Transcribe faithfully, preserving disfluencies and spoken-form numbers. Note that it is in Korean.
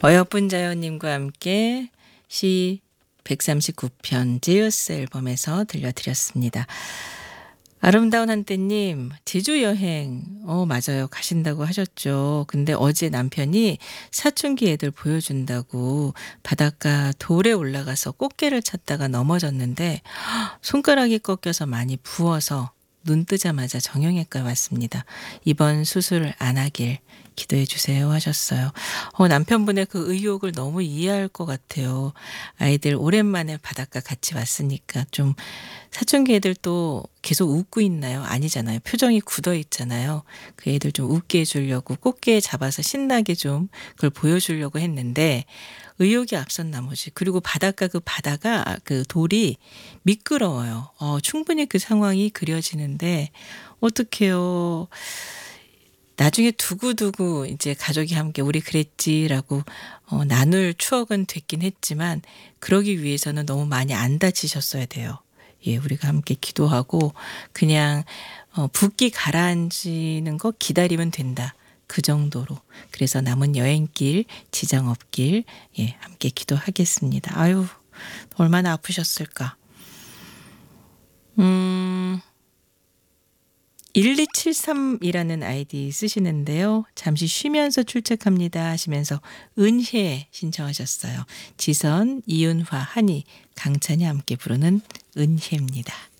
어여쁜 자연님과 함께 시 백삼십구 편 제우스 앨범에서 들려드렸습니다. 아름다운 한때님, 제주 여행, 어, 맞아요. 가신다고 하셨죠. 근데 어제 남편이 사춘기 애들 보여준다고 바닷가 돌에 올라가서 꽃게를 찾다가 넘어졌는데 손가락이 꺾여서 많이 부어서 눈 뜨자마자 정형외과에 왔습니다. 이번 수술 안 하길 기도해 주세요 하셨어요. 어, 남편분의 그 의욕을 너무 이해할 것 같아요. 아이들 오랜만에 바닷가 같이 왔으니까 좀 사춘기 애들 또 계속 웃고 있나요? 아니잖아요. 표정이 굳어 있잖아요. 그 애들 좀 웃게 해주려고 꽃게 잡아서 신나게 좀 그걸 보여주려고 했는데 의욕이 앞선 나머지, 그리고 바닷가 그 바다가 그 돌이 미끄러워요. 어, 충분히 그 상황이 그려지는데 어떡해요. 나중에 두고두고 이제 가족이 함께 우리 그랬지라고 어, 나눌 추억은 됐긴 했지만 그러기 위해서는 너무 많이 안 다치셨어야 돼요. 예, 우리가 함께 기도하고 그냥 어, 붓기 가라앉히는 거 기다리면 된다. 그 정도로. 그래서 남은 여행길, 지장 없길, 예, 함께 기도하겠습니다. 아유, 얼마나 아프셨을까. 음, 일이칠삼이라는 아이디 쓰시는데요. 잠시 쉬면서 출첵합니다 하시면서 은혜 신청하셨어요. 지선, 이윤화, 한이, 강찬이 함께 부르는 은혜입니다.